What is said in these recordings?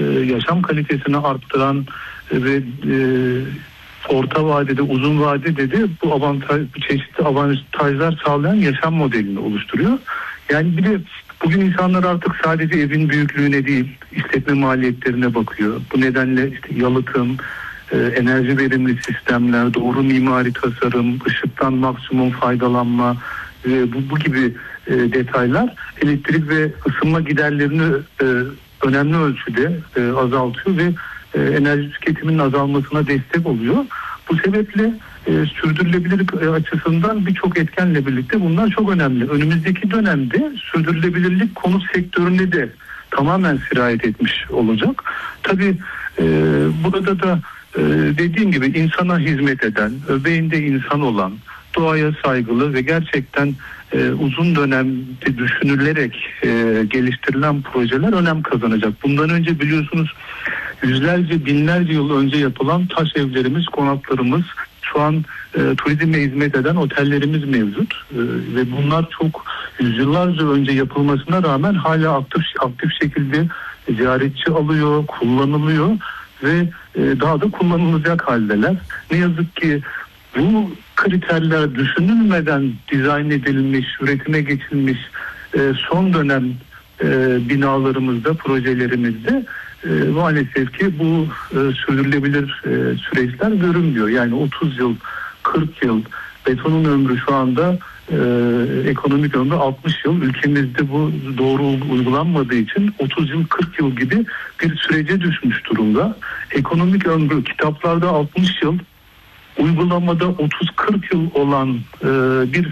yaşam kalitesini arttıran ve orta vadede, uzun vadede de bu çeşitli avantajlar sağlayan yaşam modelini oluşturuyor. Yani bir de bugün insanlar artık sadece evin büyüklüğüne değil, işletme maliyetlerine bakıyor. Bu nedenle işte yalıtım, enerji verimli sistemler, doğru mimari tasarım, ışıktan maksimum faydalanma, bu gibi detaylar elektrik ve ısınma giderlerini önemli ölçüde azaltıyor ve enerji tüketiminin azalmasına destek oluyor. Bu sebeple sürdürülebilirlik açısından birçok etkenle birlikte bunlar çok önemli. Önümüzdeki dönemde sürdürülebilirlik konut sektörüne de tamamen sirayet etmiş olacak. Tabii burada da dediğim gibi insana hizmet eden, öbeğinde insan olan, doğaya saygılı ve gerçekten uzun dönemde düşünülerek geliştirilen projeler önem kazanacak. Bundan önce biliyorsunuz yüzlerce, binlerce yıl önce yapılan taş evlerimiz, konaklarımız, şu an turizme hizmet eden otellerimiz mevcut. Ve bunlar çok yüzyıllarca önce yapılmasına rağmen hala aktif şekilde ziyaretçi alıyor, kullanılıyor ve daha da kullanılacak haldeler. Ne yazık ki bu kriterler düşünülmeden dizayn edilmiş, üretime geçilmiş son dönem binalarımızda, projelerimizde maalesef ki bu sürdürülebilir süreçler görünmüyor. Yani 30 yıl, 40 yıl, betonun ömrü şu anda ekonomik ömrü 60 yıl. Ülkemizde bu doğru uygulanmadığı için 30 yıl, 40 yıl gibi bir sürece düşmüş durumda. Ekonomik ömrü kitaplarda 60 yıl, uygulamada 30-40 yıl olan bir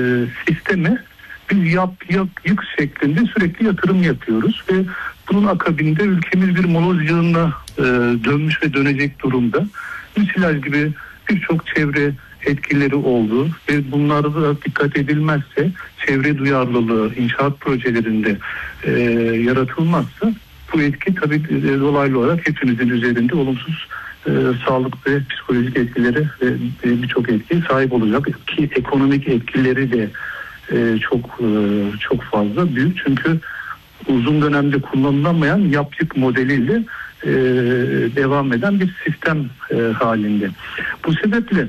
sisteme biz yık şeklinde sürekli yatırım yapıyoruz ve bunun akabinde ülkemiz bir moloz yığınına dönmüş ve dönecek durumda. Müsilaj gibi birçok çevre etkileri oldu ve bunlara da dikkat edilmezse, çevre duyarlılığı inşaat projelerinde yaratılmazsa bu etki tabii dolaylı olarak hepimizin üzerinde olumsuz sağlık ve psikolojik etkileri ve birçok etkiye sahip olacak ki ekonomik etkileri de çok fazla büyük, çünkü uzun dönemde kullanılamayan yap-yık modeliyle devam eden bir sistem halinde. Bu sebeple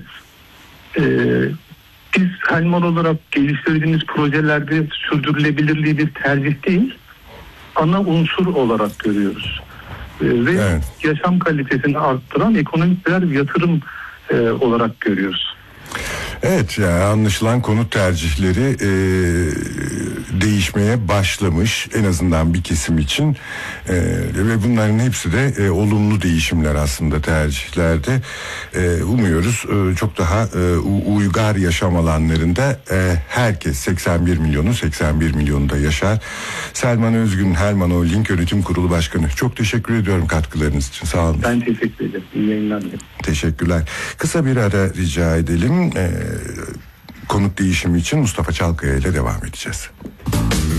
biz Helman olarak geliştirdiğimiz projelerde sürdürülebilirliği bir tercih değil, ana unsur olarak görüyoruz. Ve evet, yaşam kalitesini arttıran ekonomik birer yatırım olarak görüyoruz. Evet, yani anlaşılan konut tercihleri değişmeye başlamış en azından bir kesim için ve bunların hepsi de olumlu değişimler aslında tercihlerde. Umuyoruz çok daha uygar yaşam alanlarında herkes 81 milyonunda yaşar. Selman Özgün, Helman Holding Yönetim Kurulu Başkanı, çok teşekkür ediyorum katkılarınız için, sağ olun. Ben teşekkür ederim. İyi yayınlar. Teşekkürler. Kısa bir ara rica edelim. Konut değişimi için Mustafa Çalkaya ile devam edeceğiz.